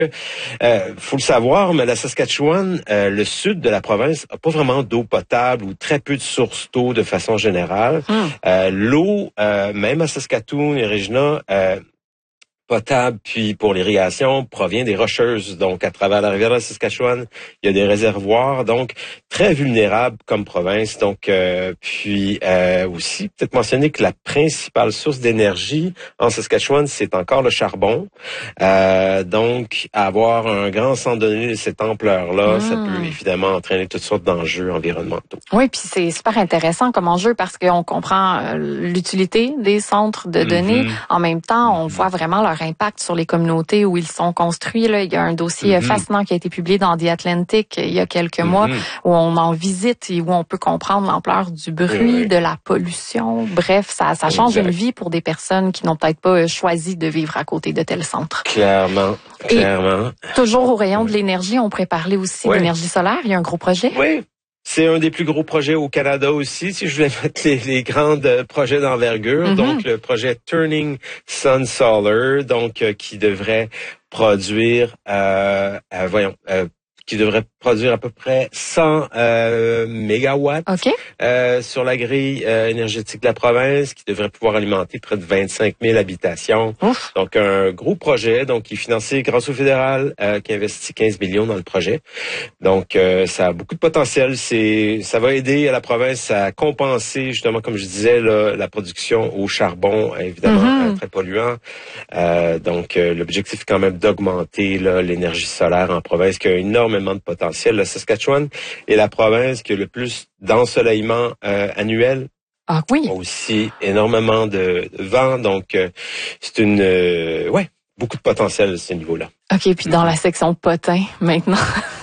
Faut le savoir, mais la Saskatchewan, le sud de la province, a pas vraiment d'eau potable ou très peu de sources d'eau de façon générale. L'eau, même à Saskatoon et Regina, potable, puis pour l'irrigation, provient des Rocheuses. Donc, à travers la rivière de la Saskatchewan, il y a des réservoirs, donc très vulnérable comme province. Donc, aussi, peut-être mentionner que la principale source d'énergie en Saskatchewan, c'est encore le charbon. Donc, avoir un grand centre de données de cette ampleur-là, ça peut évidemment entraîner toutes sortes d'enjeux environnementaux. Oui, puis c'est super intéressant comme enjeu parce qu'on comprend l'utilité des centres de données. En même temps, on voit vraiment leur impact sur les communautés où ils sont construits. Là, il y a un dossier fascinant qui a été publié dans The Atlantic il y a quelques mois où on en visite et où on peut comprendre l'ampleur du bruit, de la pollution. Bref, ça change une vie pour des personnes qui n'ont peut-être pas choisi de vivre à côté de tels centres. Clairement. Et toujours au rayon de l'énergie, on pourrait parler aussi d'énergie solaire. Il y a un gros projet. Oui. C'est un des plus gros projets au Canada aussi, si je voulais mettre les grands projets d'envergure. Donc, le projet Turning Sun Solar, donc qui devrait produire, à peu près 100 mégawatts sur la grille énergétique de la province, qui devrait pouvoir alimenter près de 25 000 habitations. Donc, un gros projet, donc qui est financé grâce au fédéral, qui investit 15 millions dans le projet. Donc, ça a beaucoup de potentiel. Ça va aider à la province à compenser, justement, comme je disais, là, la production au charbon, évidemment, très polluant. Donc, l'objectif est quand même d'augmenter l'énergie solaire en province, qui a énormément de potentiel. La Saskatchewan est la province qui a le plus d'ensoleillement annuel. Ah oui. Aussi énormément de vent. Donc, c'est beaucoup de potentiel à ce niveau-là. OK, puis dans la section potin, maintenant.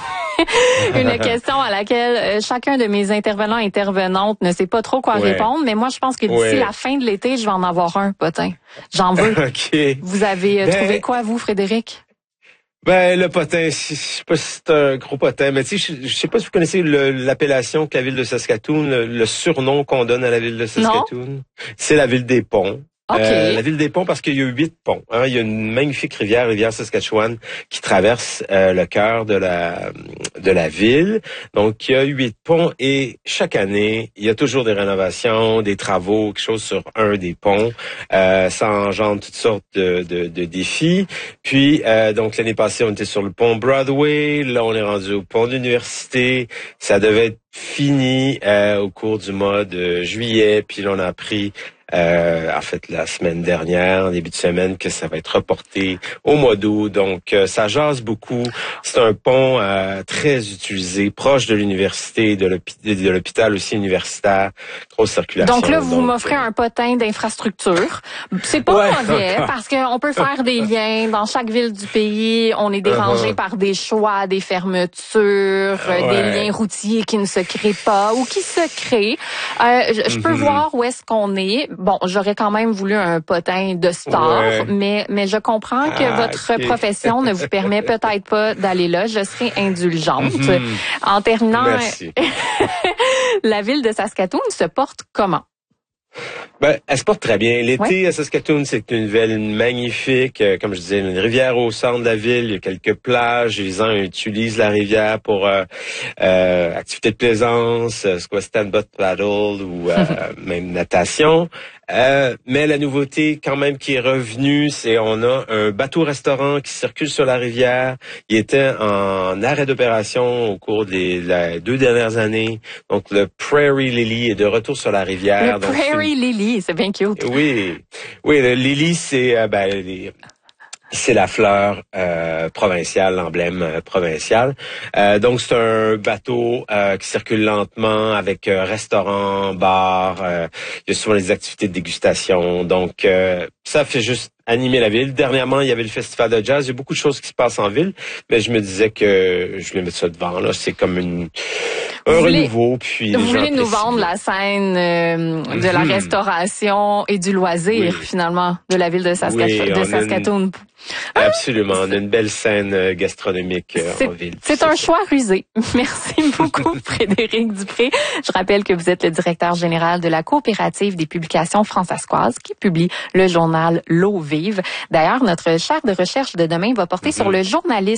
Une question à laquelle chacun de mes intervenantes ne sait pas trop quoi répondre, mais moi, je pense que d'ici la fin de l'été, je vais en avoir un potin. J'en veux. Vous avez trouvé quoi, vous, Frédéric? Ben, le potin, je sais pas si c'est un gros potin, mais tu sais, je sais pas si vous connaissez l'appellation que la ville de Saskatoon, le surnom qu'on donne à la ville de Saskatoon. C'est la ville des ponts. La ville des ponts parce qu'il y a 8 ponts. Il y a une magnifique rivière Saskatchewan, qui traverse le cœur de la ville. Donc, il y a 8 ponts et chaque année, il y a toujours des rénovations, des travaux, quelque chose sur un des ponts. Ça engendre toutes sortes de défis. Puis, donc, l'année passée, on était sur le pont Broadway. Là, on est rendu au pont de l'université. Ça devait être fini au cours du mois de juillet. Puis là, on a appris en fait la semaine dernière, en début de semaine, que ça va être reporté au mois d'août. Donc, ça jase beaucoup. C'est un pont très utilisé, proche de l'université, de l'hôpital aussi universitaire, grosse circulation. Donc là, vous m'offrez un potin d'infrastructure. C'est pas mauvais, parce qu'on peut faire des liens dans chaque ville du pays. On est dérangé par des choix, des fermetures, des liens routiers qui ne se créent pas ou qui se créent. Je peux voir où est-ce qu'on est. Bon, j'aurais quand même voulu un potin de star, mais je comprends que votre profession ne vous permet peut-être pas d'aller là. Je serai indulgente. En terminant, la ville de Saskatoon se porte comment? Ben, elle se porte très bien. L'été à Saskatoon, c'est une ville magnifique. Comme je disais, une rivière au centre de la ville. Il y a quelques plages. Les gens utilisent la rivière pour activités de plaisance, soit stand-up paddle ou même natation. Mais la nouveauté quand même qui est revenue, c'est on a un bateau-restaurant qui circule sur la rivière. Il était en arrêt d'opération au cours des 2 dernières années. Donc le Prairie Lily est de retour sur la rivière. Le Prairie Lily, c'est bien cute. Oui, le Lily, c'est la fleur provinciale, l'emblème provincial. Donc, c'est un bateau qui circule lentement avec restaurant, bar. Il y a souvent des activités de dégustation. Donc, ça fait juste animer la ville. Dernièrement, il y avait le festival de jazz. Il y a beaucoup de choses qui se passent en ville, mais je me disais que je voulais mettre ça devant. Là, c'est comme une un renouveau. Puis vous voulez nous vendre la scène de la restauration et du loisir, finalement, de la ville de Saskatoon. Absolument, on a une belle scène gastronomique en ville. C'est un choix rusé. Merci beaucoup, Frédéric Dupré. Je rappelle que vous êtes le directeur général de la coopérative des publications fransaskoises qui publie le journal L'eau vive. D'ailleurs, notre chaire de recherche de demain va porter sur le journalisme